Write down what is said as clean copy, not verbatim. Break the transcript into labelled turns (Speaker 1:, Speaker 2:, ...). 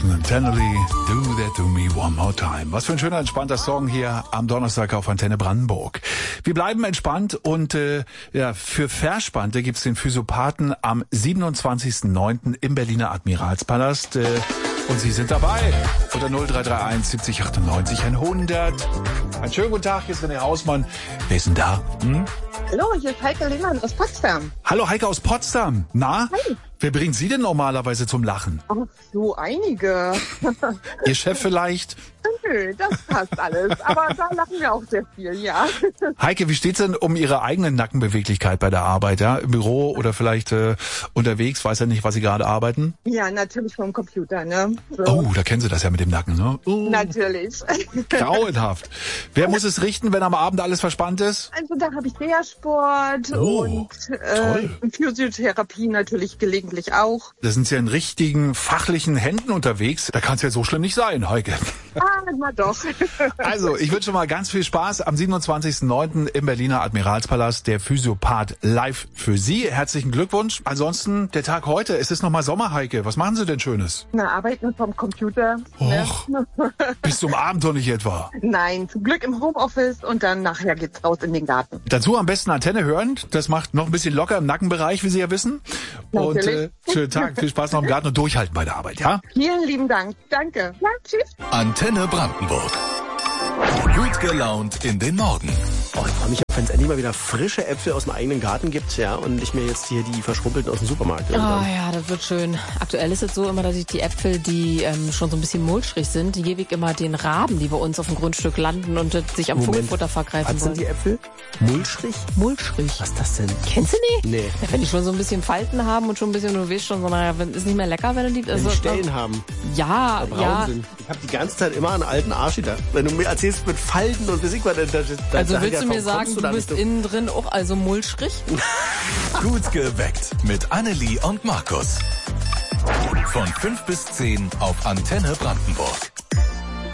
Speaker 1: Martin und Tennelly, Do That To Me One More Time. Was für ein schöner, entspannter Song hier am Donnerstag auf Antenne Brandenburg. Wir bleiben entspannt und für Verspannte gibt's den Physiopathen am 27.09. im Berliner Admiralspalast. Und Sie sind dabei. Unter 0331 70 98 100. Einen schönen guten Tag, hier ist René Hausmann. Wer ist denn da?
Speaker 2: Hallo, hier ist Heike Lehmann aus Potsdam.
Speaker 1: Hallo, Heike aus Potsdam. Na?
Speaker 2: Hi.
Speaker 1: Wer bringt Sie denn normalerweise zum Lachen?
Speaker 2: Ach, so einige.
Speaker 1: Ihr Chef vielleicht?
Speaker 2: Nö, das passt alles. Aber da lachen wir auch sehr viel, ja.
Speaker 1: Heike, wie steht's denn um Ihre eigene Nackenbeweglichkeit bei der Arbeit? Ja? Im Büro oder vielleicht unterwegs? Weiß ja nicht, was Sie gerade arbeiten?
Speaker 2: Ja, natürlich vom Computer, ne? So.
Speaker 1: Oh, da kennen Sie das ja mit dem Nacken, ne?
Speaker 2: Natürlich.
Speaker 1: Grauenhaft. Wer muss es richten, wenn am Abend alles verspannt ist?
Speaker 2: Also da habe ich Reha-Sport und Physiotherapie natürlich gelegentlich auch.
Speaker 1: Da sind Sie in richtigen fachlichen Händen unterwegs. Da kann es ja so schlimm nicht sein, Heike.
Speaker 2: Na doch.
Speaker 1: Also, ich wünsche mal ganz viel Spaß am 27.09. im Berliner Admiralspalast. Der Physiopath live für Sie. Herzlichen Glückwunsch. Ansonsten, der Tag heute, es ist nochmal Sommer, Heike. Was machen Sie denn Schönes?
Speaker 2: Na, arbeiten vom Computer.
Speaker 1: Och,
Speaker 2: Ne?
Speaker 1: bis zum Abend doch nicht etwa.
Speaker 2: Nein, zum Glück im Homeoffice und dann nachher geht's raus in den Garten.
Speaker 1: Dazu am besten Antenne hören. Das macht noch ein bisschen locker im Nackenbereich, wie Sie ja wissen.
Speaker 2: Natürlich.
Speaker 1: Und schönen Tag, viel Spaß noch im Garten und durchhalten bei der Arbeit, ja?
Speaker 2: Vielen lieben Dank. Danke. Ja, tschüss.
Speaker 3: Antenne Brandenburg. Gut gelaunt in den Morgen.
Speaker 4: Oh, ich freue mich, wenn es endlich mal wieder frische Äpfel aus dem eigenen Garten gibt, ja, und nicht mehr jetzt hier die verschrumpelten aus dem Supermarkt.
Speaker 5: Oh ja, das wird schön. Aktuell ist es so immer, dass ich die Äpfel, die schon so ein bisschen mulchrig sind, die gebe ich immer den Raben, die bei uns auf dem Grundstück landen und sich am Vogelfutter vergreifen
Speaker 4: Was
Speaker 5: wollen.
Speaker 4: sind die Äpfel? Mulchrig?
Speaker 5: Mulchrig.
Speaker 4: Was ist das denn?
Speaker 5: Kennst du nicht?
Speaker 4: Nee.
Speaker 5: Ja, wenn die schon so ein bisschen Falten haben und schon ein bisschen, du weißt schon, so, naja, ist nicht mehr lecker, wenn du die...
Speaker 4: Wenn die Stellen haben,
Speaker 5: Ja,
Speaker 4: braun
Speaker 5: ja.
Speaker 4: sind. Ich habe die ganze Zeit immer einen alten Arsch da. Wenn du mir erzählst mit Falten und weiß ich was,
Speaker 5: Also willst du mir sagen, du bist innen drin auch also mulchrig?
Speaker 3: Gut geweckt mit Annelie und Markus. Von 5 bis 10 auf Antenne Brandenburg.